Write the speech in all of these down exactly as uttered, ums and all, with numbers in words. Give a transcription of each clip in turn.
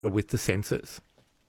with the census?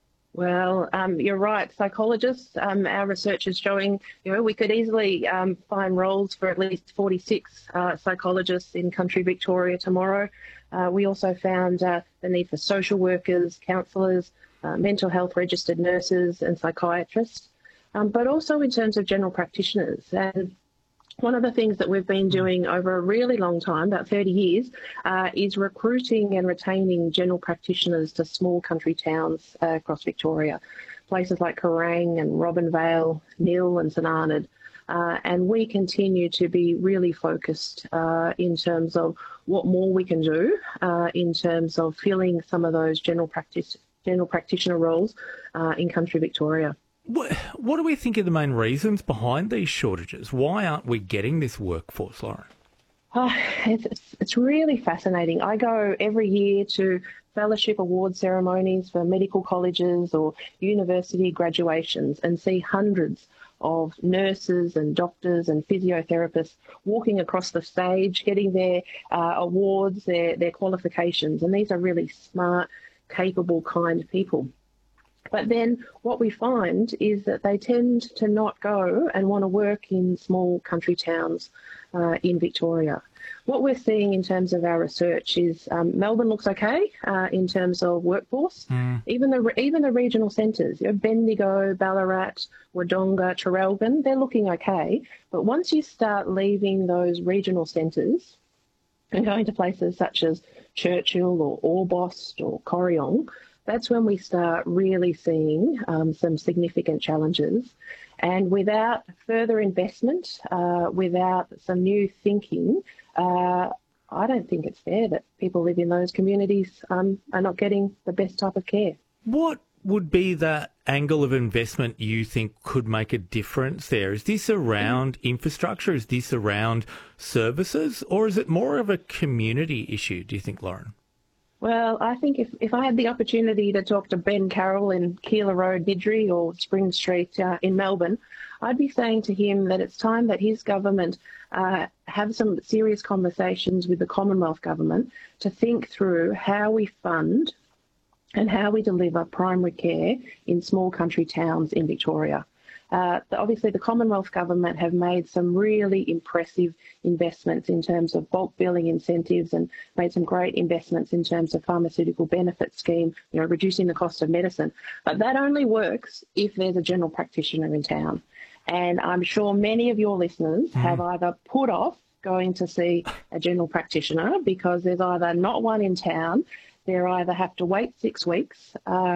Well, um, you're right. Psychologists, um, our research is showing, you know, we could easily um, find roles for at least forty-six uh, psychologists in country Victoria tomorrow. Uh, we also found uh, the need for social workers, counsellors, uh, mental health registered nurses and psychiatrists, um, but also in terms of general practitioners. And one of the things that we've been doing over a really long time, about thirty years, uh, is recruiting and retaining general practitioners to small country towns uh, across Victoria, places like Kerrang and Robinvale, Nil and St Arnaud. Uh, and we continue to be really focused uh, in terms of what more we can do uh, in terms of filling some of those general practice, general practitioner roles uh, in country Victoria. What, what do we think are the main reasons behind these shortages? Why aren't we getting this workforce, Lauren? Oh, it's, it's really fascinating. I go every year to fellowship award ceremonies for medical colleges or university graduations and see hundreds of nurses and doctors and physiotherapists walking across the stage, getting their uh, awards, their, their qualifications. And these are really smart, capable, kind people. But then what we find is that they tend to not go and want to work in small country towns uh, in Victoria. What we're seeing in terms of our research is um, Melbourne looks okay uh, in terms of workforce. Mm. Even the even the regional centres, you know, Bendigo, Ballarat, Wodonga, Traralgon, they're looking okay. But once you start leaving those regional centres and going to places such as Churchill or Orbost or Corryong, that's when we start really seeing um, some significant challenges. And without further investment, uh, without some new thinking, uh, I don't think it's fair that people live in those communities um, are not getting the best type of care. What would be the angle of investment you think could make a difference there? Is this around infrastructure? Is this around services? Or is it more of a community issue, do you think, Lauren? Well, I think if, if I had the opportunity to talk to Ben Carroll in Keilor Road, Bidri, or Spring Street uh, in Melbourne, I'd be saying to him that it's time that his government uh, have some serious conversations with the Commonwealth government to think through how we fund and how we deliver primary care in small country towns in Victoria. Uh, obviously, the Commonwealth Government have made some really impressive investments in terms of bulk billing incentives and made some great investments in terms of pharmaceutical benefit scheme, you know, reducing the cost of medicine. But that only works if there's a general practitioner in town. And I'm sure many of your listeners mm. have either put off going to see a general practitioner because there's either not one in town, they either have to wait six weeks, uh,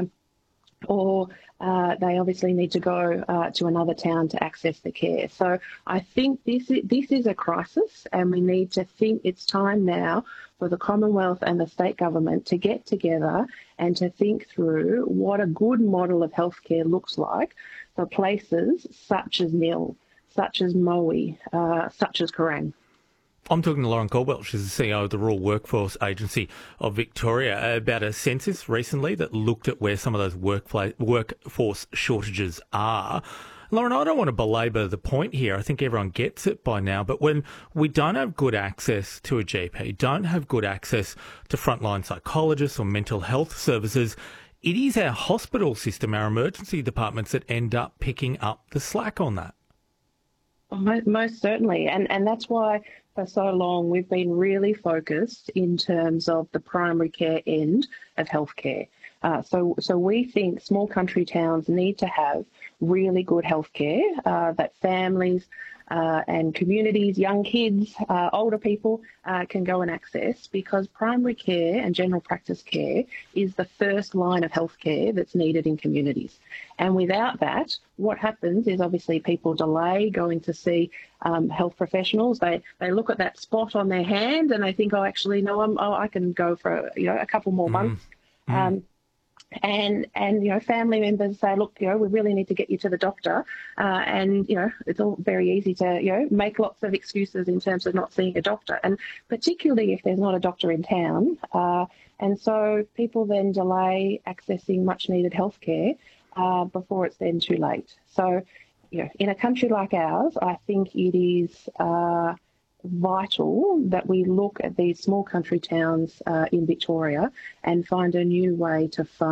or uh, they obviously need to go uh, to another town to access the care. So I think this is, this is a crisis, and we need to think it's time now for the Commonwealth and the state government to get together and to think through what a good model of healthcare looks like for places such as Nil, such as Moe, uh, such as Kerrang. I'm talking to Lauren Caldwell. She's the C E O of the Rural Workforce Agency of Victoria about a census recently that looked at where some of those workplace, workforce shortages are. Lauren, I don't want to belabour the point here. I think everyone gets it by now. But when we don't have good access to a G P, don't have good access to frontline psychologists or mental health services, it is our hospital system, our emergency departments that end up picking up the slack on that. Most certainly. And, and that's why for so long we've been really focused in terms of the primary care end of healthcare. Uh, so, so we think small country towns need to have really good healthcare uh, that families uh, and communities, young kids, uh, older people uh, can go and access, because primary care and general practice care is the first line of healthcare that's needed in communities. And without that, what happens is obviously people delay going to see um, health professionals. They they look at that spot on their hand and they think, oh, actually, no, I'm, oh, I can go for you know a couple more months. Mm. Um, And, and you know, family members say, look, you know, we really need to get you to the doctor. Uh, and, you know, it's all very easy to, you know, make lots of excuses in terms of not seeing a doctor. And particularly if there's not a doctor in town. Uh, and so people then delay accessing much needed healthcare uh, before it's then too late. So, you know, in a country like ours, I think it is uh, vital that we look at these small country towns uh, in Victoria and find a new way to fund